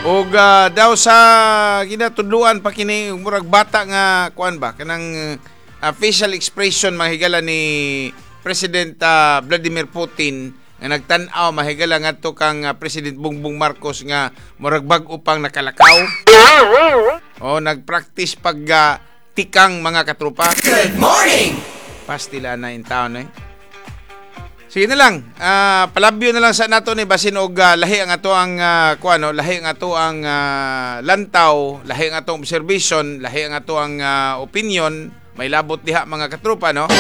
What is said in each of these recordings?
Og daw sa ginatudluan pa kini murag bata nga kuan ba kanang facial expression mahigala ni President Vladimir Putin nga nagtan-aw mahigala ngadto kang President Bongbong Marcos nga murag bag-o pang nakalakaw. O nagpractice pag tikang mga katropa. Good morning! Pastila na in town Sige na lang, palabyo na lang sa nato ni basin og lahi ang ato ang lahi ang ato ang lantaw, lahi ang ato ang observation, lahi ang ato ang opinion, may labot diha mga katropa no.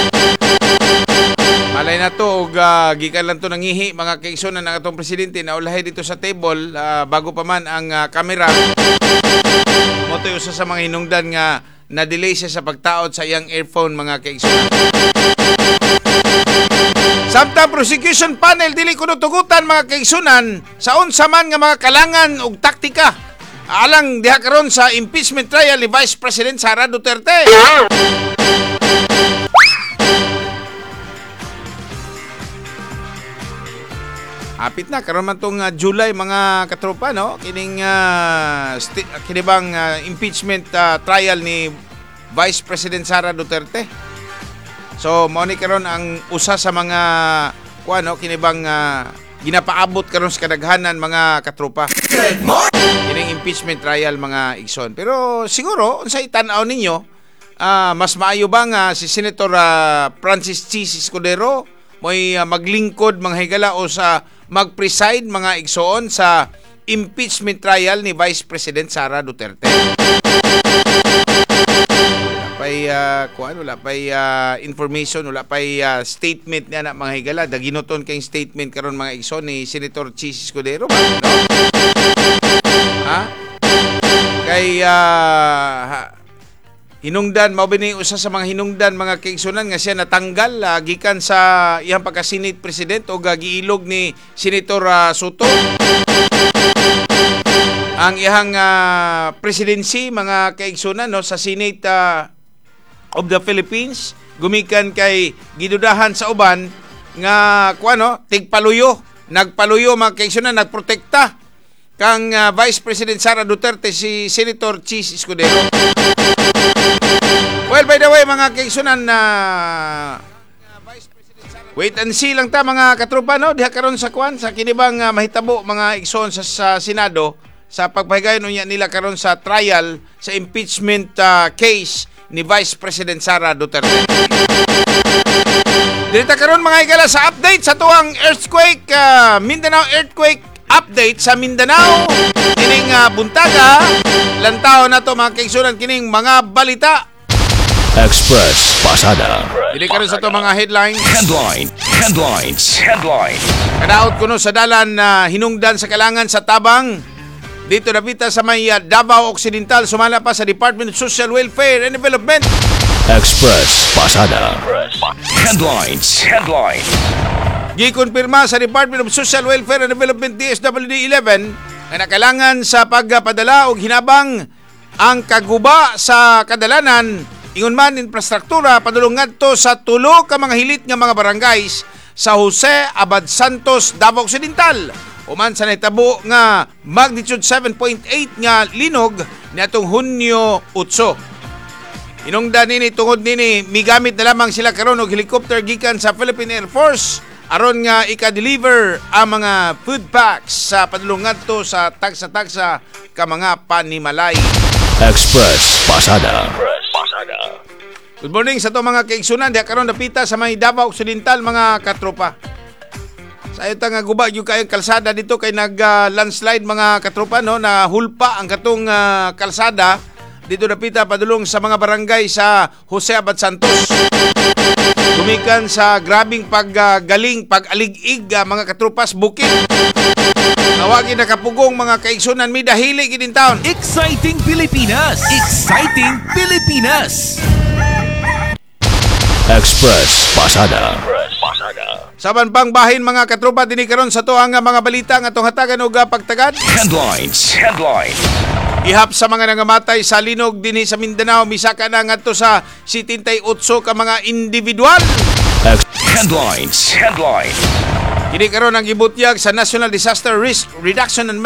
Malay na to og gikan lang to nangihi mga kaigsunan ng atong presidente na ulahi dito sa table bago pa man ang kamera. Motoy usa sa mga hinungdan nga na-delay siya sa pagtaod sa iyang earphone mga kaigsunan. Samtang prosecution panel dili kuno tugutan mga kaigsunan sa unsa man nga mga kalangan ug taktika alang diha karon sa impeachment trial ni Vice President Sara Duterte. Apit na karon man tong July mga katropa no kining kinibang impeachment trial ni Vice President Sara Duterte. So mao ni karon ang usa sa mga kinibang ginapaabot karon sa kadaghanan mga katropa. Good morning! Kining impeachment trial mga igsoon. Pero siguro unsay tan-aw ninyo mas maayo ba nga si Senator Francis Chis Escudero mo'y maglingkod mga higala o sa mag-preside mga igsoon sa impeachment trial ni Vice President Sara Duterte. Wala pay information, wala pay statement niya na mga higala. Daginoton kayong statement karon mga igsoon ni Senator Chis Escudero ba? No? Kay hinungdan mao bini usa sa mga hinungdan mga kaigsunan nga siya natanggal gikan sa iyang pagka-Senate President o giilog ni Senator Soto ang iyang presidency mga kaigsunan no sa Senate of the Philippines gumikan kay gidudahan sa uban nga tigpaluyo nagpaluyo mga kaigsunan nagprotekta kang Vice President Sara Duterte si Senator Chis Escudero. Well, by the way, mga kaigsunan wait and see lang ta mga katropa no diha karon sa sa kinibang mahitabo mga igsoon sa Senado sa pagpahigayon unya nila karon sa trial sa impeachment case ni Vice President Sara Duterte. Dito karon mga igala sa update sa tuwang earthquake Mindanao earthquake update sa Mindanao kining buntaga lantaw na to mga kaigsunan kining mga balita Express Pasada. Dili karon sa to mga headlines. Headlines. Kadaot kuno sa dalan na hinungdan sa kalangan sa tabang dito napita sa may Davao Occidental sumala pa sa Department of Social Welfare and Development. Express Pasada. Headlines. Gikonfirma sa Department of Social Welfare and Development DSWD 11 na nakalangan sa pagpadala og hinabang ang kaguba sa kadalanan ingon man infrastruktura padulong ngadto sa tulo ka mga hilit nga mga barangays sa Jose Abad Santos, Davao Occidental. Uman sa nahitabo nga magnitude 7.8 nga linog niadtong Hunyo 8. Inungdan nini tungod nini migamit na lamang sila karon og helicopter gikan sa Philippine Air Force aron nga ika-deliver ang mga food packs sa padulong ngadto sa tagsa-tagsa ka mga panimalay. Express Pasada. Good morning sa to mga kaigsunan diha karon napita sa may Davao Occidental mga katropa. Sa ayo nga guba yung kayong kalsada dito kay nag-landslide mga katropa no na hulpa ang katong kalsada dito napita padulong sa mga barangay sa Jose Abad Santos. Gumikan sa grabing paggaling pag-alig-ig mga katropas bukid. Nawagin nakapugong mga kaigsunan mi dahili gid in town. Exciting Pilipinas! Express Pasada. Saban pang bahin mga katropa dinhi karon sa tuang mga balita nga atong hatagan og pagtagad. Headlines. Ihap sa mga nangamatay sa linog dinhi sa Mindanao misaka na ngadto sa 78 ka mga individual. Headlines. Kini karon ang gibutyag sa National Disaster Risk Reduction and